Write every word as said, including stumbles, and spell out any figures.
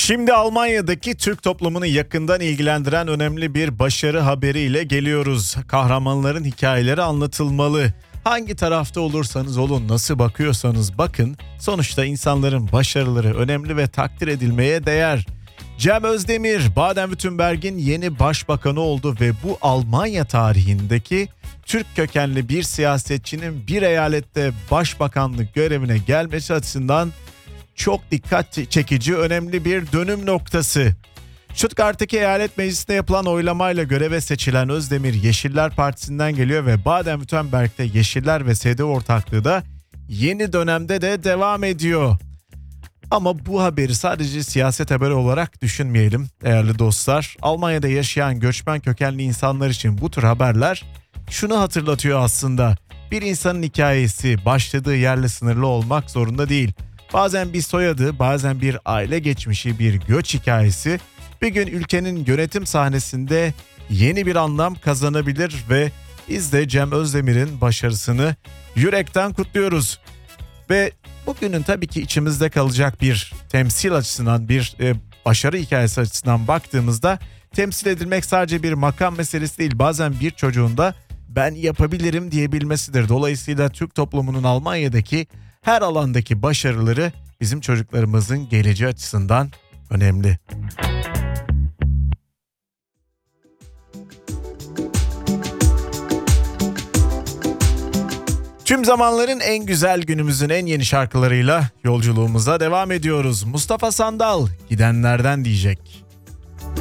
Şimdi Almanya'daki Türk toplumunu yakından ilgilendiren önemli bir başarı haberiyle geliyoruz. Kahramanların hikayeleri anlatılmalı. Hangi tarafta olursanız olun, nasıl bakıyorsanız bakın, sonuçta insanların başarıları önemli ve takdir edilmeye değer. Cem Özdemir, Baden-Württemberg'in yeni başbakanı oldu ve bu Almanya tarihindeki Türk kökenli bir siyasetçinin bir eyalette başbakanlık görevine gelmesi açısından çok dikkat çekici, önemli bir dönüm noktası. Stuttgart'taki eyalet meclisinde yapılan oylamayla göreve seçilen Özdemir, Yeşiller Partisi'nden geliyor ve Baden-Württemberg'de Yeşiller ve S D ortaklığı da yeni dönemde de devam ediyor. Ama bu haberi sadece siyaset haberi olarak düşünmeyelim değerli dostlar. Almanya'da yaşayan göçmen kökenli insanlar için bu tür haberler şunu hatırlatıyor aslında. Bir insanın hikayesi başladığı yerle sınırlı olmak zorunda değil. Bazen bir soyadı, bazen bir aile geçmişi, bir göç hikayesi bir gün ülkenin yönetim sahnesinde yeni bir anlam kazanabilir ve biz de Cem Özdemir'in başarısını yürekten kutluyoruz. Ve bugünün tabii ki içimizde kalacak bir temsil açısından, bir e, başarı hikayesi açısından baktığımızda temsil edilmek sadece bir makam meselesi değil. Bazen bir çocuğun da ben yapabilirim diyebilmesidir. Dolayısıyla Türk toplumunun Almanya'daki her alandaki başarıları bizim çocuklarımızın geleceği açısından önemli. Tüm zamanların en güzel, günümüzün en yeni şarkılarıyla yolculuğumuza devam ediyoruz. Mustafa Sandal, gidenlerden diyecek.